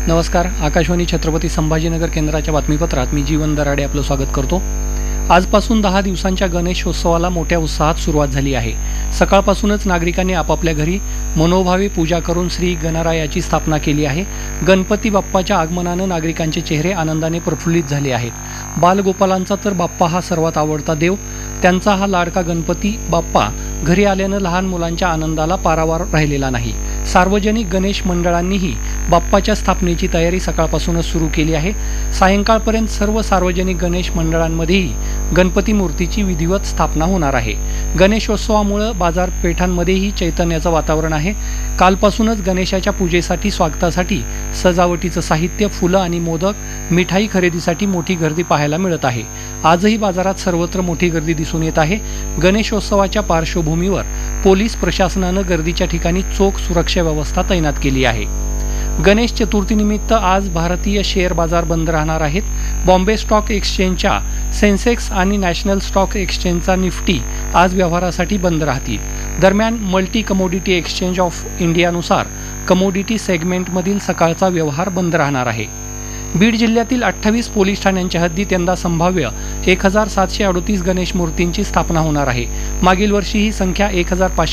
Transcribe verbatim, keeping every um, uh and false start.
नमस्कार. आकाशवाणी छत्रपती संभाजीनगर केंद्राच्या बातमीपत्रात मी जीवन दराडे आपलं स्वागत करतो. आजपासून दहा दिवसांच्या गणेशोत्सवाला मोठ्या उत्साहात सुरुवात झाली आहे. सकाळपासूनच नागरिकांनी आपापल्या घरी मनोभावे पूजा करून श्री गणरायाची स्थापना केली आहे. गणपती बाप्पाच्या आगमनानं नागरिकांचे चेहरे आनंदाने प्रफुल्लित झाले आहेत. बालगोपालांचा तर बाप्पा हा सर्वात आवडता देव. त्यांचा हा लाडका गणपती बाप्पा घरी आल्यानं लहान मुलांच्या आनंदाला पारावार राहिलेला नाही. सार्वजनिक गणेश मंडळांनीही बाप्पाच्या स्थापनेची तयारी सकाळपासूनच सुरू केली आहे. सायंकाळपर्यंत सर्व सार्वजनिक गणेश मंडळांमध्येही गणपती मूर्तीची विधिवत स्थापना होणार आहे. गणेशोत्सवामुळे बाजारपेठांमध्येही चैतन्याचं वातावरण आहे. कालपासूनच गणेशाच्या पूजेसाठी स्वागतासाठी सजावटीचं साहित्य, फुलं आणि मोदक, मिठाई खरेदीसाठी मोठी गर्दी पाहायला मिळत आहे. आजही बाजारात सर्वत्र मोठी गर्दी दिसून येत आहे. गणेशोत्सवाच्या पार्श्वभूमीवर पोलीस प्रशासनानं गर्दीच्या ठिकाणी चोख सुरक्षा व्यवस्था तैनात केली आहे. गणेश चतुर्थीनिमित्त आज भारतीय शेअर बाजार बंद राहणार आहेत. बॉम्बे स्टॉक एक्सचेंजच्या सेन्सेक्स आणि नॅशनल स्टॉक एक्सचेंजचा निफ्टी आज व्यवहारासाठी बंद राहतील. दरम्यान multi commodity exchange of इंडियानुसार commodity सेगमेंटमधील सकाळचा व्यवहार बंद राहणार आहे. बीड जिल्ह्यातील अठ्ठावीस पोलीस ठाण्यांच्या हद्दीत यंदा संभाव्य एक हजार सातशे अडोतीस गणेश मूर्तींची स्थापना होणार आहे. मागील वर्षी ही संख्या एक हजार पाचशे